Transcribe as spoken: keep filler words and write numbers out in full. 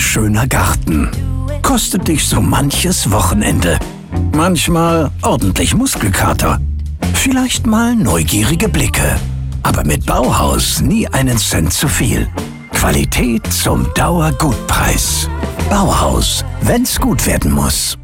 schöner Garten. Kostet dich so manches Wochenende. Manchmal ordentlich Muskelkater. Vielleicht mal neugierige Blicke. Aber mit Bauhaus nie einen Cent zu viel. Qualität zum Dauergutpreis. Bauhaus, wenn's gut werden muss.